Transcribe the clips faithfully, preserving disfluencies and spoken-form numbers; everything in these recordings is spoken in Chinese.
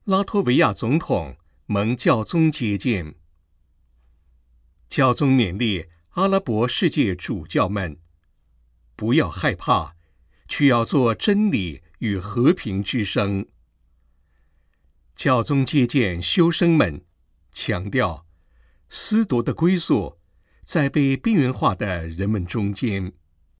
拉脱维亚总统蒙教宗接见。教宗勉励阿拉伯世界主教们，不要害怕，却要做真理与和平之声。教宗接见修生们，强调思铎的归宿在被边缘化的人们中间。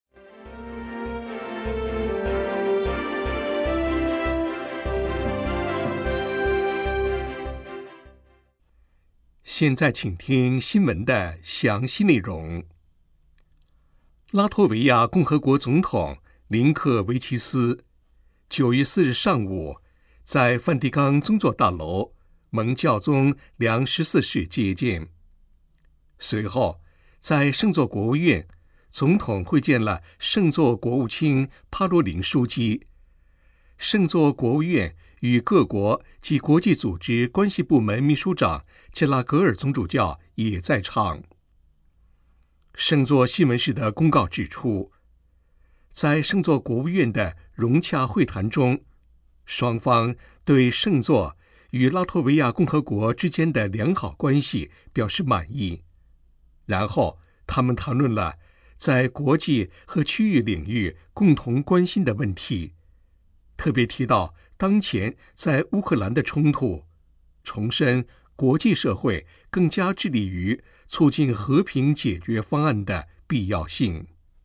现在请听新闻的详细内容。拉脱维亚共和国总统林克维奇斯九月四日上午在梵蒂冈宗座大楼蒙教宗良十四世接见。随后，在圣座国务院，总统会见了圣座国务卿帕罗林书记。圣座国务院与各国及国际组织关系部门秘书长切拉格尔总主教也在场。圣座新闻室的公告指出，在圣座国务院的融洽会谈中，双方对圣座与拉脱维亚共和国之间的良好关系表示满意。然后，他们谈论了在国际和区域领域共同关心的问题，特别提到当前在乌克兰的冲突，重申国际社会更加致力于促进和平解决方案的必要性。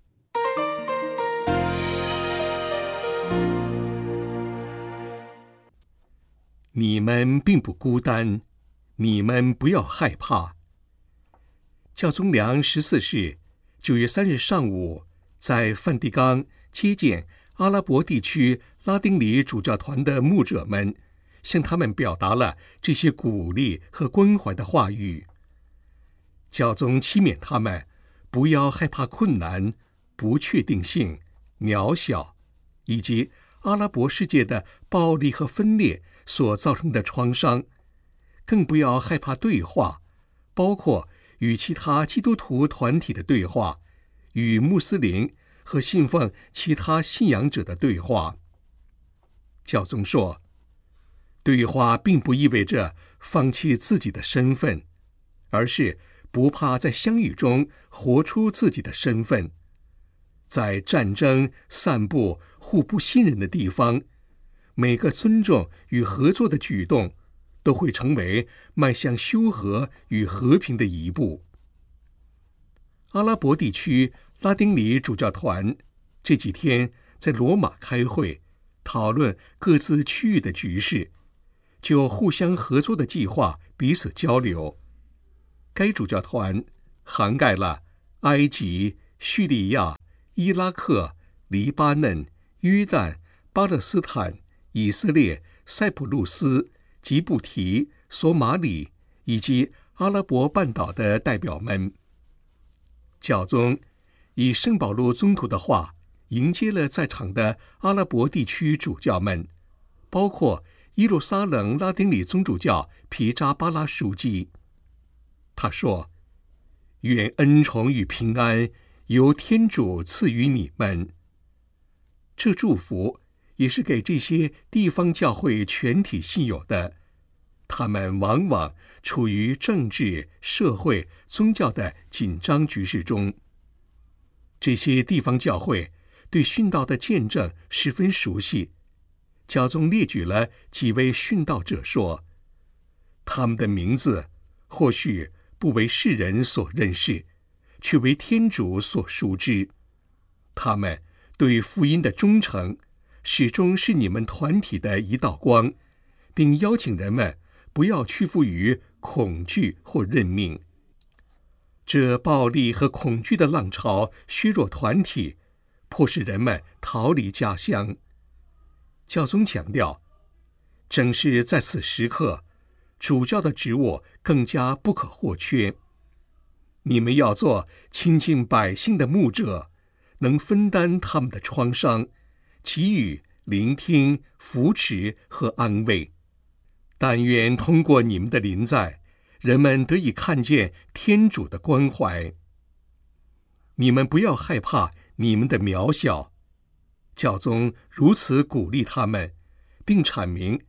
你们并不孤单，你们不要害怕。教宗良十四世九月三日上午在梵蒂冈接见阿拉伯地区拉丁里主教团的牧者们，向他们表达了这些鼓励和关怀的话语。教宗期勉他们不要害怕困难、不确定性、渺小，以及阿拉伯世界的暴力和分裂所造成的创伤，更不要害怕对话，包括与其他基督徒团体的对话，与穆斯林和信奉其他信仰者的对话。教宗说，对话并不意味着放弃自己的身份，而是不怕在相遇中活出自己的身份。在战争、散布互不信任的地方，每个尊重与合作的举动都会成为迈向修和与和平的一步。阿拉伯地区拉丁里主教团这几天在罗马开会，讨论各自区域的局势，就互相合作的计划彼此交流。该主教团涵盖了埃及、叙利亚、伊拉克、黎巴嫩、约旦、巴勒斯坦、以色列、塞浦路斯、吉布提、索马里以及阿拉伯半岛的代表们。教宗以圣保禄宗徒的话迎接了在场的阿拉伯地区主教们，包括耶路撒冷拉丁里宗主教皮扎巴拉书记。他说，愿恩宠与平安由天主赐予你们。这祝福也是给这些地方教会全体信友的，他们往往处于政治、社会、宗教的紧张局势中。这些地方教会对殉道的见证十分熟悉。教宗列举了几位殉道者说，他们的名字或许不为世人所认识，却为天主所熟知。他们对福音的忠诚始终是你们团体的一道光，并邀请人们不要屈服于恐惧或认命。这暴力和恐惧的浪潮削弱团体，迫使人们逃离家乡。教宗强调，正是在此时刻，主教的职务更加不可或缺。你们要做亲近百姓的牧者，能分担他们的创伤，给予聆听、扶持和安慰。但愿通过你们的临在，人们得以看见天主的关怀。你们不要害怕你们的渺小。教宗如此鼓励他们，并阐明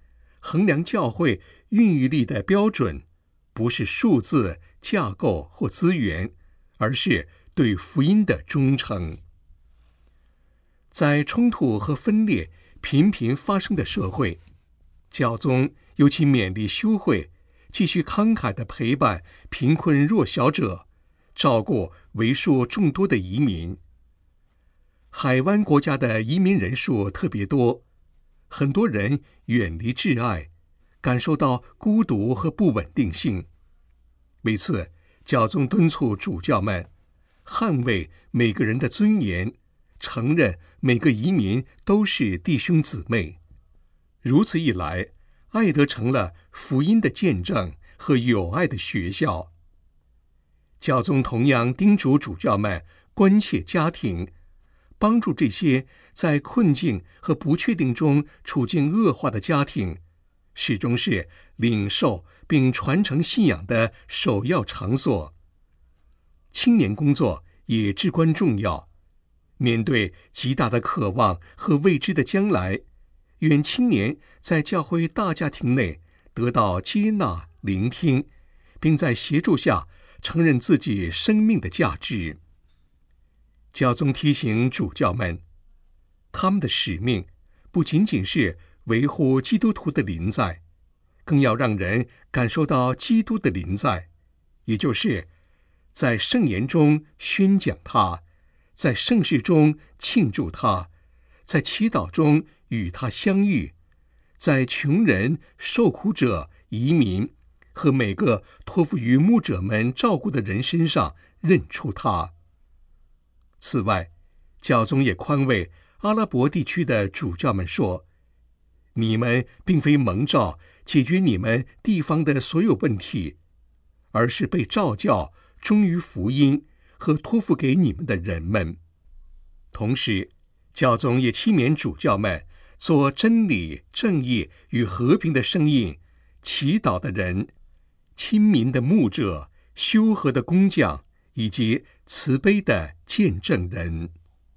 衡量教会孕育力的标准，不是数字、架构或资源，而是对福音的忠诚。在冲突和分裂频频发生的社会，教宗尤其勉励修会继续慷慨地陪伴贫困弱小者，照顾为数众多的移民。海湾国家的移民人数特别多，很多人远离挚爱，感受到孤独和不稳定性。为此，教宗敦促主教们捍卫每个人的尊严，承认每个移民都是弟兄姊妹。如此一来，爱德成了福音的见证和友爱的学校。教宗同样叮嘱主教们关切家庭，帮助这些在困境和不确定中处境恶化的家庭，始终是领受并传承信仰的首要场所。青年工作也至关重要。面对极大的渴望和未知的将来，愿青年在教会大家庭内得到接纳、聆听，并在协助下承认自己生命的价值。教宗提醒主教们，他们的使命不仅仅是维护基督徒的临在，更要让人感受到基督的临在，也就是在圣言中宣讲他，在圣事中庆祝他，在祈祷中与他相遇，在穷人、受苦者、移民和每个托付于牧者们照顾的人身上认出他。此外，教宗也宽慰阿拉伯地区的主教们说，你们并非蒙召解决你们地方的所有问题，而是被召叫忠于福音和托付给你们的人们。同时，教宗也期勉主教们做真理、正义与和平的声音，祈祷的人、亲民的牧者、修和的工匠，以及慈悲的见证人。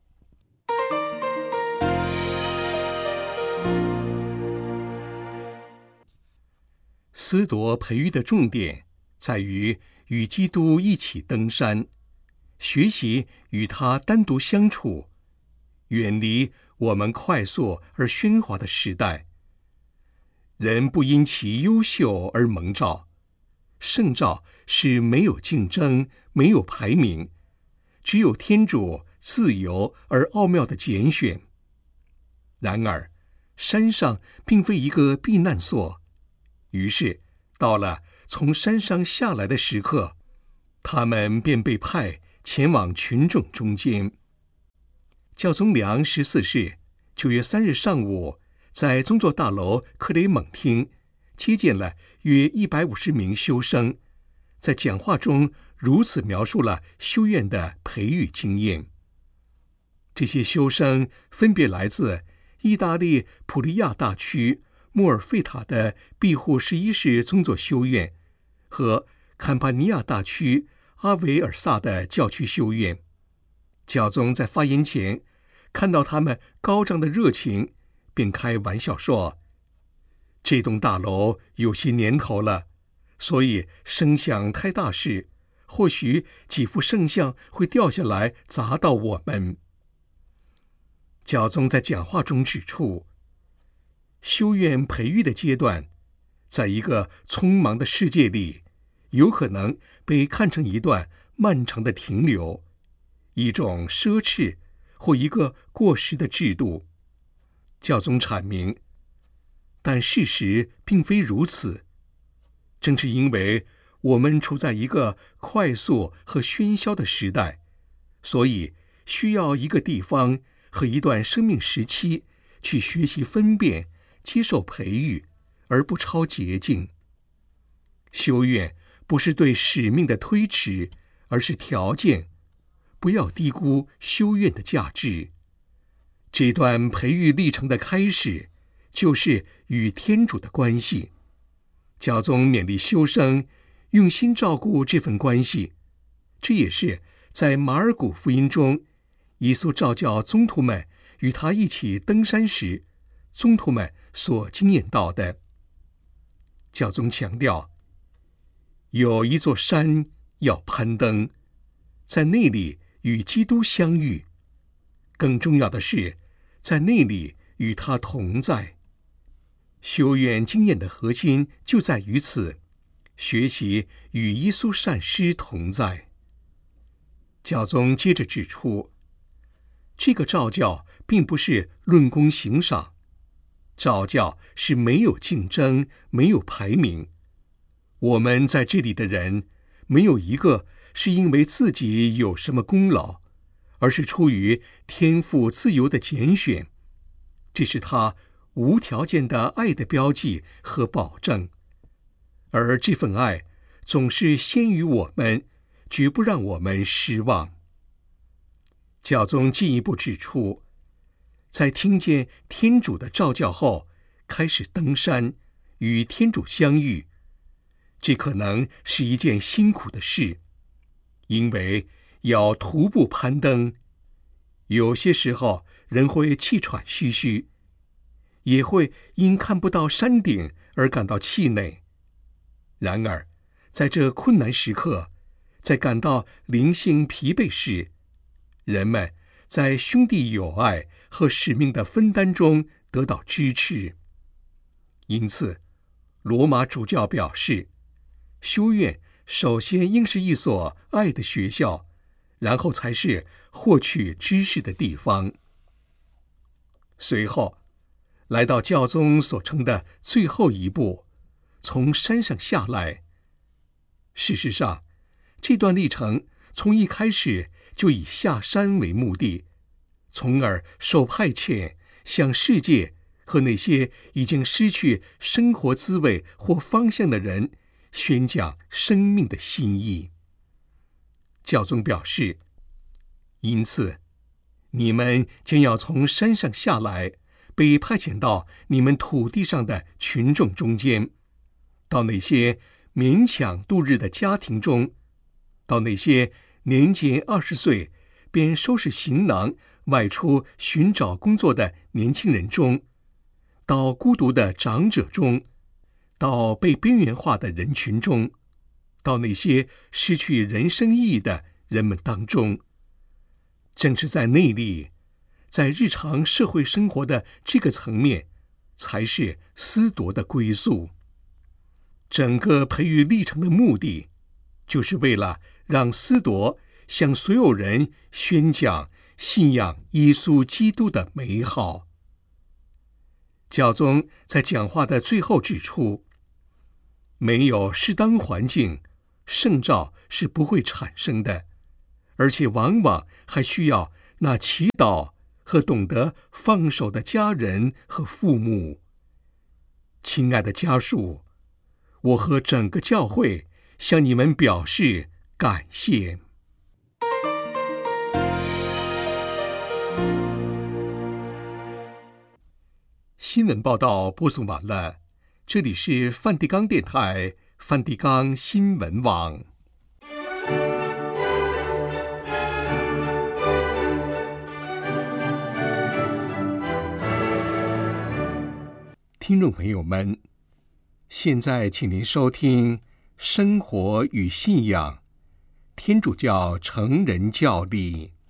司铎培育的重点在于与基督一起登山，学习与他单独相处，远离我们快速而喧哗的时代。人不因其优秀而蒙召，圣召是没有竞争、没有排名，只有天主自由而奥妙的拣选。然而，山上并非一个避难所，于是到了从山上下来的时刻，他们便被派前往群众中间。教宗良十四世九月三日上午，在宗座大楼克雷蒙厅接见了约一百五十名修生，在讲话中如此描述了修院的培育经验。这些修生分别来自意大利普利亚大区莫尔费塔的庇护十一世宗座修院和坎帕尼亚大区阿维尔萨的教区修院。教宗在发言前看到他们高涨的热情，便开玩笑说，这栋大楼有些年头了，所以声响太大时，或许几幅圣像会掉下来砸到我们。教宗在讲话中指出，修院培育的阶段，在一个匆忙的世界里，有可能被看成一段漫长的停留，一种奢侈或一个过时的制度。教宗阐明，但事实并非如此。正是因为我们处在一个快速和喧嚣的时代，所以需要一个地方和一段生命时期去学习分辨、接受培育，而不超捷径。修院不是对使命的推迟，而是条件。不要低估修院的价值。这段培育历程的开始，就是与天主的关系。教宗勉励修生用心照顾这份关系，这也是在马尔谷福音中，耶稣召叫宗徒们与他一起登山时，宗徒们所经验到的。 教宗强调，有一座山要攀登，在那里与基督相遇，更重要的是，在那里与他同在。修院经验的核心就在于此，学习与耶稣善师同在。教宗接着指出，这个召教并不是论功行赏，召教是没有竞争，没有排名。我们在这里的人，没有一个是因为自己有什么功劳，而是出于天父自由的拣选，这是他无条件的爱的标记和保证。而这份爱总是先于我们，绝不让我们失望。教宗进一步指出，在听见天主的召教后，开始登山与天主相遇，这可能是一件辛苦的事，因为要徒步攀登，有些时候人会气喘吁吁，也会因看不到山顶而感到气馁。然而，在这困难时刻，在感到灵性疲惫时，人们在兄弟友爱和使命的分担中得到支持。因此，罗马主教表示，修院首先应是一所爱的学校，然后才是获取知识的地方。随后，来到教宗所称的最后一步，从山上下来。事实上，这段历程从一开始就以下山为目的，从而受派遣向世界和那些已经失去生活滋味或方向的人宣讲生命的新意。教宗表示，因此，你们将要从山上下来，被派遣到你们土地上的群众中间，到那些勉强度日的家庭中，到那些年仅二十岁便收拾行囊外出寻找工作的年轻人中，到孤独的长者中，到被边缘化的人群中，到那些失去人生意义的人们当中。正是在内里，在日常社会生活的这个层面，才是司铎的归宿。整个培育历程的目的，就是为了让司铎向所有人宣讲信仰耶稣基督的美好。教宗在讲话的最后指出，没有适当环境，圣召是不会产生的，而且往往还需要那祈祷和懂得放手的家人和父母。亲爱的家属，我和整个教会向你们表示感谢。新闻报道播送完了，这里是梵蒂冈电台梵蒂冈新闻网。听众朋友们，现在请您收听《生活与信仰》天主教成人教理。